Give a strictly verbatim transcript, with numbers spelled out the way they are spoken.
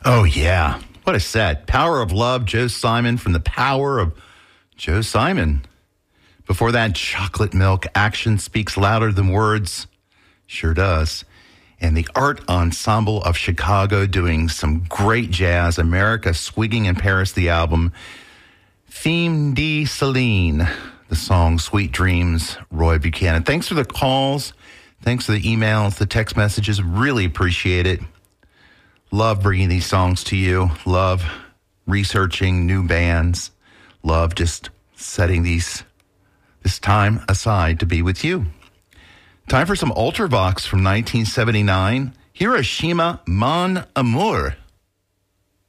Oh, yeah. What a set. Power of Love, Joe Simon from The Power of Joe Simon. Before that, Chocolate Milk, Action Speaks Louder Than Words. Sure does. And the Art Ensemble of Chicago doing some great jazz. America Swigging in Paris, the album. Theme de Celine, the song Sweet Dreams, Roy Buchanan. Thanks for the calls. Thanks for the emails, the text messages. Really appreciate it. Love bringing these songs to you. Love researching new bands. Love just setting these this time aside to be with you. Time for some Ultravox from nineteen seventy-nine. Hiroshima Mon Amour.